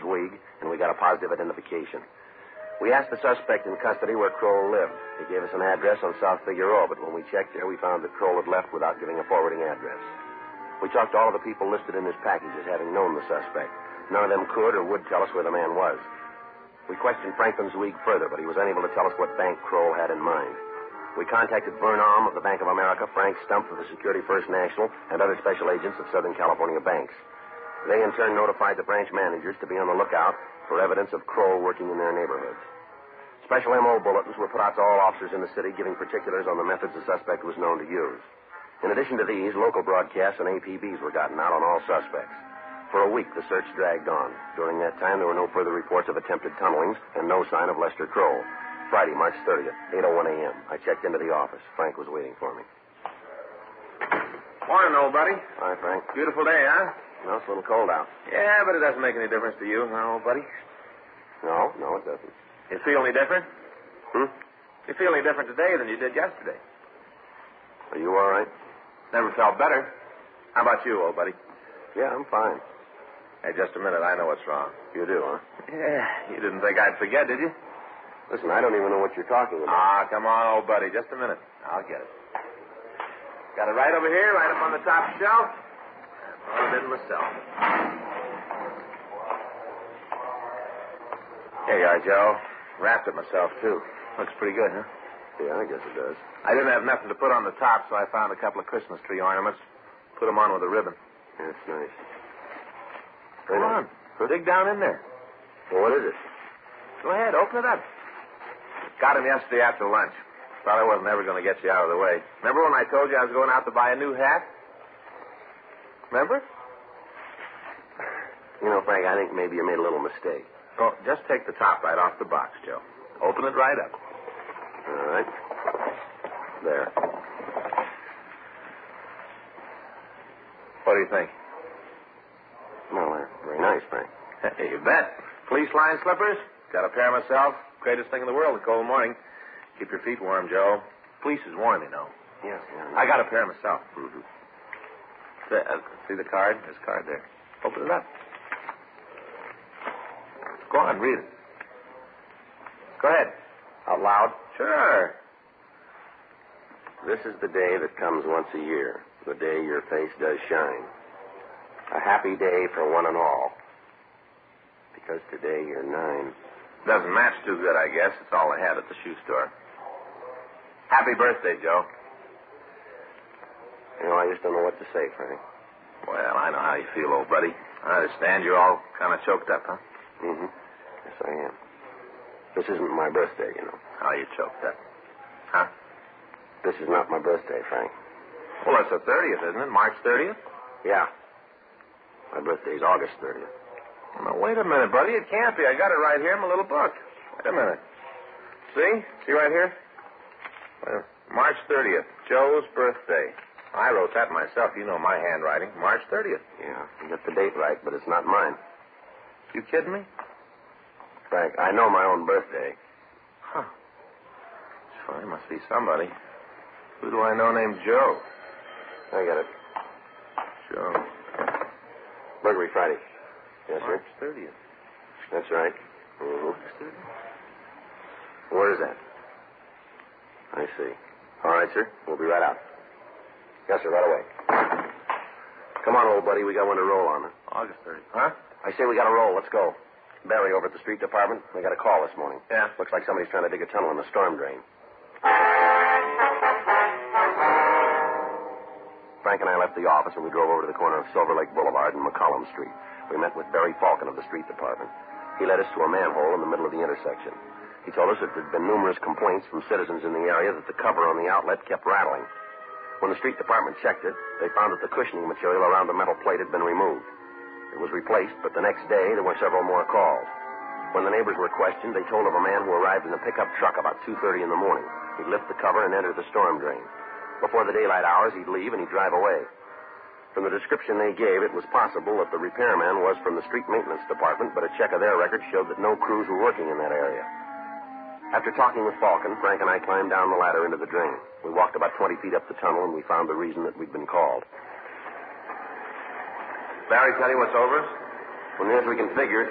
Zweig, and we got a positive identification. We asked the suspect in custody where Kroll lived. He gave us an address on South Figueroa, but when we checked there, we found that Kroll had left without giving a forwarding address. We talked to all of the people listed in his package as having known the suspect. None of them could or would tell us where the man was. We questioned Franklin Zweig further, but he was unable to tell us what bank Kroll had in mind. We contacted Vern Alm of the Bank of America, Frank Stump of the Security First National, and other special agents of Southern California banks. They, in turn, notified the branch managers to be on the lookout for evidence of Kroll working in their neighborhoods. Special M.O. bulletins were put out to all officers in the city, giving particulars on the methods the suspect was known to use. In addition to these, local broadcasts and APBs were gotten out on all suspects. For a week, the search dragged on. During that time, there were no further reports of attempted tunnelings and no sign of Lester Kroll. Friday, March 30th, 8:01 a.m. I checked into the office. Frank was waiting for me. Morning, old buddy. Hi, Frank. Beautiful day, huh? No, it's a little cold out. Yeah, but it doesn't make any difference to you, huh, old buddy? No, it doesn't. You feel any different? Hmm? You feel any different today than you did yesterday? Are you all right? Never felt better. How about you, old buddy? Yeah, I'm fine. Hey, just a minute. I know what's wrong. You do, huh? Yeah. You didn't think I'd forget, did you? Listen, I don't even know what you're talking about. Ah, come on, old buddy. Just a minute. I'll get it. Got it right over here, right up on the top shelf. I did it myself. Here you are, Joe. Wrapped it myself, too. Looks pretty good, huh? Yeah, I guess it does. I didn't have nothing to put on the top, so I found a couple of Christmas tree ornaments. Put them on with a ribbon. That's nice. Come on. Dig down in there. Well, what is it? Go ahead, open it up. Got him yesterday after lunch. Thought I wasn't ever going to get you out of the way. Remember when I told you I was going out to buy a new hat? Remember? You know, Frank, I think maybe you made a little mistake. Oh, just take the top right off the box, Joe. Open it right up. All right. There. What do you think? Well, they're very nice, Frank. Hey, you bet. Fleece line slippers? Got a pair myself. Greatest thing in the world, a cold morning. Keep your feet warm, Joe. Fleece is warm, you know. Yeah. I got a pair myself. Mm-hmm. See the card? There's a card there. Open it up. Go on, read it. Go ahead. Out loud? Sure. This is the day that comes once a year, the day your face does shine. A happy day for one and all. Because today you're 9. Doesn't match too good, I guess. It's all I had at the shoe store. Happy birthday, Joe. You know, I just don't know what to say, Frank. Well, I know how you feel, old buddy. I understand you're all kind of choked up, huh? Mm-hmm. Yes, I am. This isn't my birthday, you know. How you choked up? Huh? This is not my birthday, Frank. Well, it's the 30th, isn't it? March 30th? Yeah. My birthday's August 30th. Now, wait a minute, buddy. It can't be. I got it right here in my little book. Wait a minute. See right here? March 30th, Joe's birthday. I wrote that myself. You know my handwriting. March 30th. Yeah, you got the date right, but it's not mine. You kidding me? Frank, I know my own birthday. Huh. Sure, there must be somebody. Who do I know named Joe? I got it. Joe. Burglary Friday. Yes, sir. March 30th. That's right. Mm-hmm. March 30th. Where is that? I see. All right, sir. We'll be right out. Yes, sir, right away. Come on, old buddy. We got one to roll on. August 30th. Huh? I say we got to roll. Let's go. Barry over at the street department. We got a call this morning. Yeah. Looks like somebody's trying to dig a tunnel in the storm drain. Frank and I left the office and we drove over to the corner of Silver Lake Boulevard and McCollum Street. We met with Barry Falcon of the street department. He led us to a manhole in the middle of the intersection. He told us that there had been numerous complaints from citizens in the area that the cover on the outlet kept rattling. When the street department checked it, they found that the cushioning material around the metal plate had been removed. It was replaced, but the next day there were several more calls. When the neighbors were questioned, they told of a man who arrived in a pickup truck about 2:30 in the morning. He'd lift the cover and enter the storm drain. Before the daylight hours, he'd leave and he'd drive away. From the description they gave, it was possible that the repairman was from the street maintenance department, but a check of their records showed that no crews were working in that area. After talking with Falcon, Frank and I climbed down the ladder into the drain. We walked about 20 feet up the tunnel, and we found the reason that we'd been called. Barry tell you what's over? Well, near as we can figure,